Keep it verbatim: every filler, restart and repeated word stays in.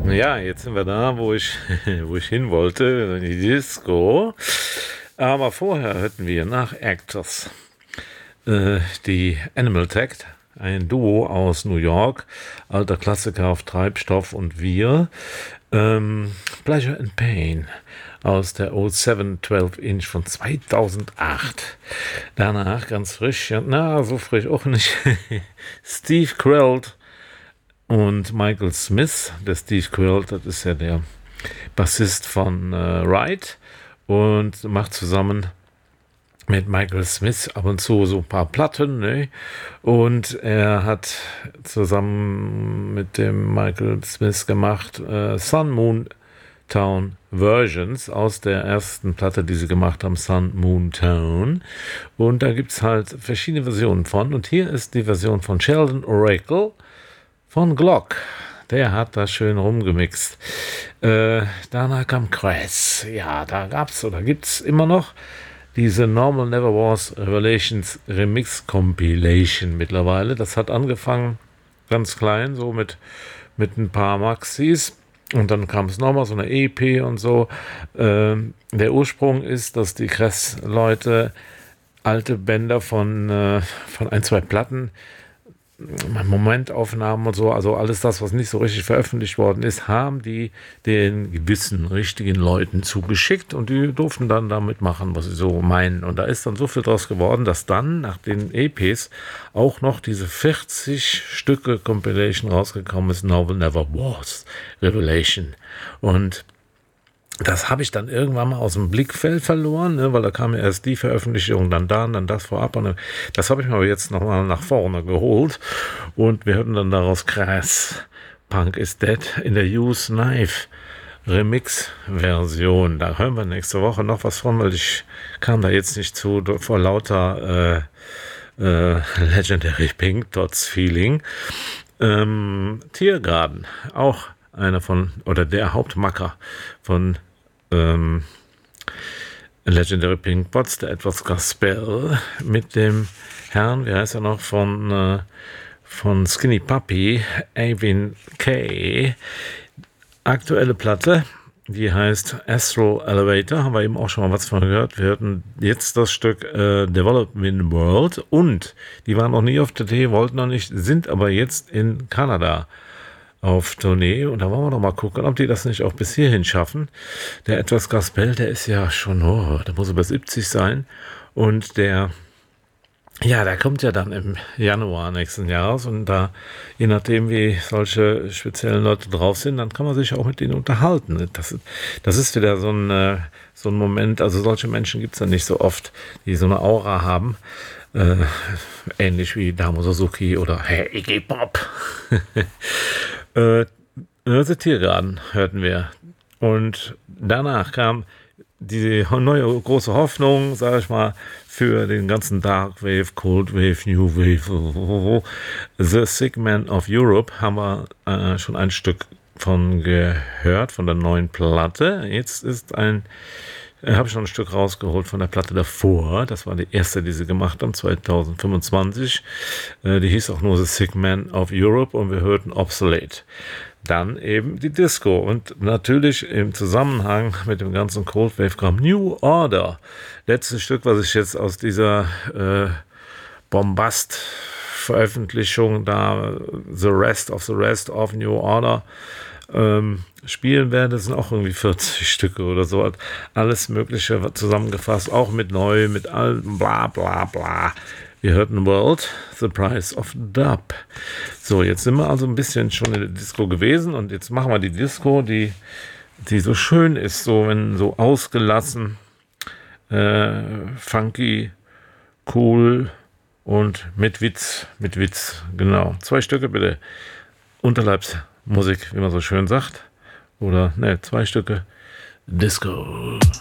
Ja, jetzt sind wir da, wo ich, wo ich hin wollte, in die Disco. Aber vorher hörten wir nach Actors äh, die Animal Tech, ein Duo aus New York, alter Klassiker auf Treibstoff und wir. Ähm, Pleasure and Pain aus der oh sieben zwölf Inch von zweitausendacht. Danach ganz frisch, ja, na, so frisch auch nicht, Steve Quelt und Michael Smith. Der Steve Quelt, das ist ja der Bassist von äh, Ride und macht zusammen mit Michael Smith ab und zu so ein paar Platten, ne? Und er hat zusammen mit dem Michael Smith gemacht äh, Sun Moon Town Versions aus der ersten Platte, die sie gemacht haben, Sun Moon Town. Und da gibt es halt verschiedene Versionen von. Und hier ist die Version von Sheldon Oracle von Glock. Der hat da schön rumgemixt. Äh, danach kam Crass. Ja, da gab's oder gibt's immer noch diese Normal Never Was Revelations Remix Compilation mittlerweile. Das hat angefangen ganz klein, so mit, mit ein paar Maxis. Und dann kam es nochmal, so eine E P und so. Ähm, der Ursprung ist, dass die Kress-Leute alte Bänder von, äh, von ein, zwei Platten, Momentaufnahmen und so, also alles das, was nicht so richtig veröffentlicht worden ist, haben die den gewissen richtigen Leuten zugeschickt und die durften dann damit machen, was sie so meinen. Und da ist dann so viel draus geworden, dass dann nach den E Ps auch noch diese vierzig Stücke Compilation rausgekommen ist, Novel Never Was Revelation. Und das habe ich dann irgendwann mal aus dem Blickfeld verloren, ne, weil da kam ja erst die Veröffentlichung, dann da und dann das vorab. Und das habe ich mir aber jetzt nochmal nach vorne geholt. Und wir hörten dann daraus Crass, Punk is Dead in der Use Knife Remix-Version. Da hören wir nächste Woche noch was von, weil ich kam da jetzt nicht zu vor lauter äh, äh, Legendary Pink Dots Feeling. Ähm, Tiergarten, auch einer von, oder der Hauptmacker von ähm, Legendary Pink Bots, der Edward Gospel, mit dem Herrn, wie heißt er noch, von, äh, von Skinny Puppy, Avin Kay. Aktuelle Platte, die heißt Astral Elevator, haben wir eben auch schon mal was von gehört. Wir hörten jetzt das Stück äh, Development World und die waren noch nie auf der T, wollten noch nicht, sind aber jetzt in Kanada auf Tournee und da wollen wir noch mal gucken, ob die das nicht auch bis hierhin schaffen. Der Edward Gospel, der ist ja schon, oh, der muss über siebzig sein und der, ja, der kommt ja dann im Januar nächsten Jahres und da, je nachdem wie solche speziellen Leute drauf sind, dann kann man sich auch mit denen unterhalten. Das, das ist wieder so ein, so ein Moment, also solche Menschen gibt es ja nicht so oft, die so eine Aura haben. Äh, ähnlich wie Damo Suzuki oder Hey Iggy Pop. äh, The Tiergarten hörten wir. Und danach kam die neue große Hoffnung, sage ich mal, für den ganzen Dark Wave, Cold Wave, New Wave. The Sick Man of Europe haben wir äh, schon ein Stück von gehört, von der neuen Platte. Jetzt ist ein habe ich noch ein Stück rausgeholt von der Platte davor. Das war die erste, die sie gemacht haben, zwanzig fünfundzwanzig. Äh, die hieß auch nur The Sick Man of Europe und wir hörten Obsolete. Dann eben die Disco und natürlich im Zusammenhang mit dem ganzen Cold Wave kam New Order. Letztes Stück, was ich jetzt aus dieser äh, Bombast-Veröffentlichung da, The Rest of the Rest of New Order, ähm, spielen werden, das sind auch irgendwie vierzig Stücke oder so, alles Mögliche zusammengefasst, auch mit neu, mit allem, bla bla bla. Wir hörten World, The Price of Dub. So, jetzt sind wir also ein bisschen schon in der Disco gewesen und jetzt machen wir die Disco, die, die so schön ist, so wenn so ausgelassen, äh, funky, cool und mit Witz, mit Witz, genau. Zwei Stücke bitte. Unterleibsmusik, wie man so schön sagt. Oder, ne, zwei Stücke Disco.